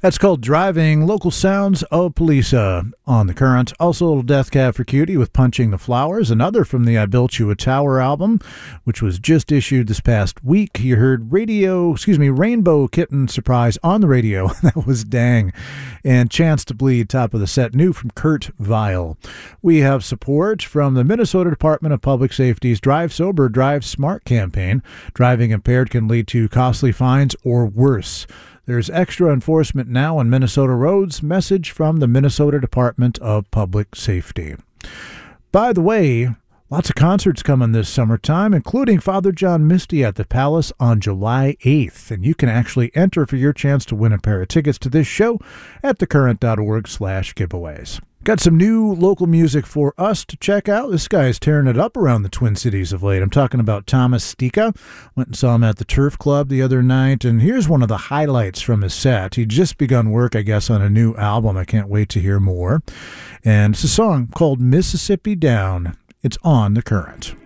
That's called Driving. Local sounds of Polisa on the Current. Also, a little Death Cab for Cutie with Punching the Flowers. Another from the I Built You a Tower album, which was just issued this past week. You heard Rainbow Kitten Surprise on the radio. That was Dang. And Chance to Bleed, top of the set, new from Kurt Vile. We have support from the Minnesota Department of Public Safety's Drive Sober, Drive Smart campaign. Driving impaired can lead to costly fines or worse. There's extra enforcement now on Minnesota roads. Message from the Minnesota Department of Public Safety. By the way, lots of concerts coming this summertime, including Father John Misty at the Palace on July 8th. And you can actually enter for your chance to win a pair of tickets to this show at thecurrent.org/giveaways. Got some new local music for us to check out. This guy is tearing it up around the Twin Cities of late. I'm talking about Thomas Stika. Went and saw him at the Turf Club the other night, and here's one of the highlights from his set. He'd just begun work, I guess, on a new album. I can't wait to hear more. And it's a song called Mississippi Down. It's on The Current.